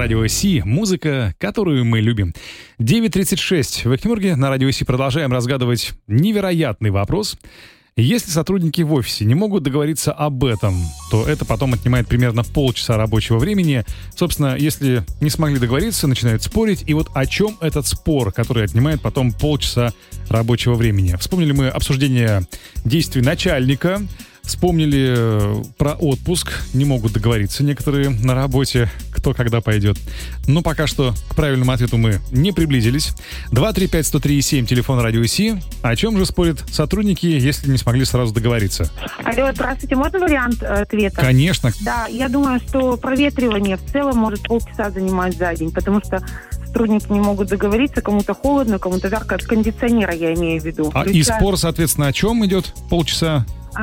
Радио Си. Музыка, которую мы любим. 9:36 в Экимурге. На Радио Си продолжаем разгадывать невероятный вопрос. Если сотрудники в офисе не могут договориться об этом, то это потом отнимает примерно полчаса рабочего времени. Собственно, если не смогли договориться, начинают спорить. И вот о чем этот спор, который отнимает потом полчаса рабочего времени? Вспомнили мы обсуждение действий начальника. Вспомнили про отпуск. Не могут договориться некоторые на работе, кто когда пойдет. Но пока что к правильному ответу мы не приблизились. 235-103-7, телефон Радио Си. О чем же спорят сотрудники, если не смогли сразу договориться? Алло, здравствуйте, можно вариант ответа? Конечно. Да, я думаю, что проветривание в целом может полчаса занимать за день, потому что сотрудники не могут договориться, кому-то холодно, кому-то жарко, от кондиционера я имею в виду. И спор, соответственно, о чем идет полчаса?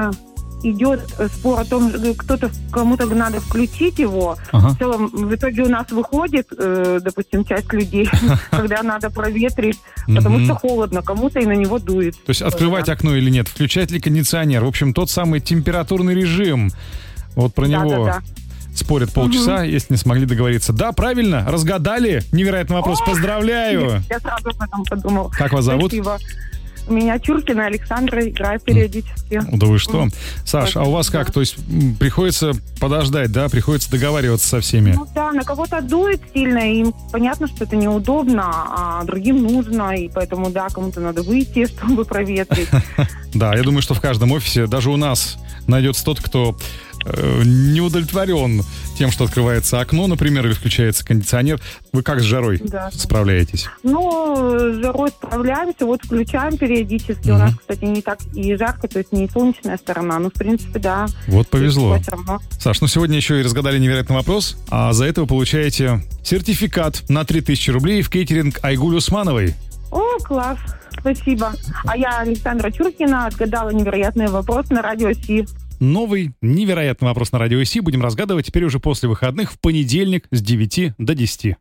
Идет спор о том, кому-то надо включить его. Ага. В целом, в итоге у нас выходит, допустим, часть людей, когда надо проветрить, потому что холодно, кому-то и на него дует. То есть открывать окно или нет, включать ли кондиционер. В общем, тот самый температурный режим. Вот про него спорят полчаса, если не смогли договориться. Да, правильно, разгадали. Невероятный вопрос. Поздравляю. Я сразу об этом подумал. Как вас зовут? Спасибо. Меня Чуркина Александра, играет периодически. Да вы что? Саш, а у вас как? То есть приходится подождать, да? Приходится договариваться со всеми? Ну да, на кого-то дует сильно, и им понятно, что это неудобно, а другим нужно, и поэтому, да, кому-то надо выйти, чтобы проветрить. Да, я думаю, что в каждом офисе, даже у нас, найдется тот, кто не удовлетворен тем, что открывается окно, например, или включается кондиционер. Вы как с жарой справляетесь? Ну, с жарой справляемся, вот включаем периодически. У нас, кстати, не так и жарко, то есть не солнечная сторона, но, в принципе, да. Вот повезло. Саш, ну сегодня еще и разгадали невероятный вопрос, а за это вы получаете сертификат на 3000 рублей в кейтеринг Айгуль Усмановой. О, класс, спасибо. А я, Александра Чуркина, отгадала невероятный вопрос на Радио Си. Новый невероятный вопрос на Радио Си будем разгадывать теперь уже после выходных в понедельник с 9 до 10.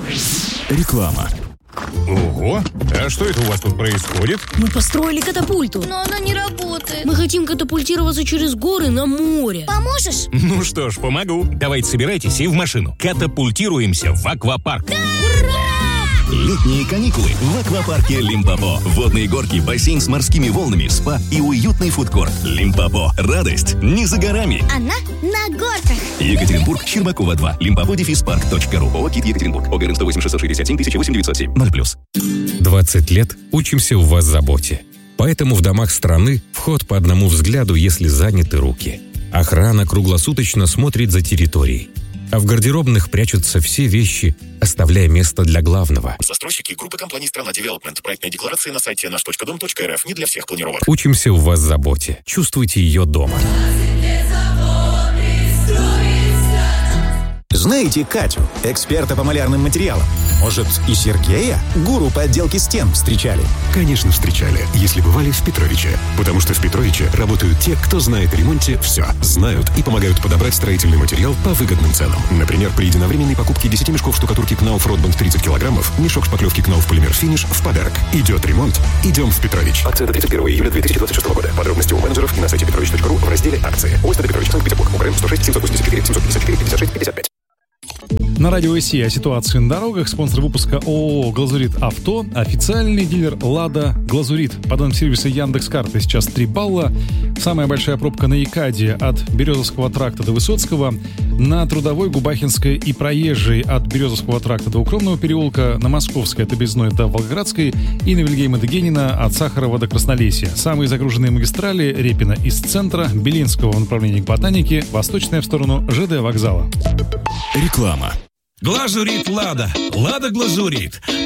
Реклама. Ого, а что это у вас тут происходит? Мы построили катапульту. Но она не работает. Мы хотим катапультироваться через горы на море. Поможешь? Ну что ж, помогу. Давайте собирайтесь и в машину. Катапультируемся в аквапарк. Да! Ура! Летние каникулы в аквапарке Лимпопо. Водные горки, бассейн с морскими волнами, спа и уютный фудкорт. Лимпопо. Радость не за горами. Она на горках. Екатеринбург, Щербакова 2. Limpopo-park.ru. ООО «КИТ Екатеринбург». ОГРН 108 667 1008 907. 0+. 20 лет учимся у вас заботе. Поэтому в домах страны вход по одному взгляду, если заняты руки. Охрана круглосуточно смотрит за территорией. А в гардеробных прячутся все вещи, оставляя место для главного. Застройщики группы компаний «Страна Девелопмент». Проектная декларация на сайте наш.дом.рф. Не для всех планировок. Учимся у вас заботе. Чувствуйте ее дома. Знаете Катю, эксперта по малярным материалам? Может, и Сергея, гуру по отделке стен, встречали? Конечно, встречали, если бывали в Петровиче. Потому что в Петровиче работают те, кто знает о ремонте все. Знают и помогают подобрать строительный материал по выгодным ценам. Например, при единовременной покупке 10 мешков штукатурки Knauf Ротбанд 30 килограммов, мешок шпаклевки Knauf Полимер Финиш в подарок. Идет ремонт, идем в Петрович. Акция до 31 июля 2026 года. Подробности у менеджеров и на сайте petrovich.ru в разделе «Акции». ОСТ Петрович, Санкт-Петербург, Украина 106 784 754 56 55. На Радио Си о ситуации на дорогах. Спонсор выпуска ООО «Глазурит Авто». Официальный дилер «Лада Глазурит». По данным сервиса Яндекс.Карты сейчас 3 балла. Самая большая пробка на Якаде от Березовского тракта до Высоцкого. На Трудовой, Губахинской и Проезжей от Березовского тракта до Укромного переулка. На Московской от Объездной до Волгоградской. И на Вильгельма Дегенина от Сахарова до Краснолесья. Самые загруженные магистрали: Репина из центра, Белинского в направлении к Ботанике, Восточная в сторону ЖД вокзала. Реклама. Глазурит Лада. Лада Глазурит.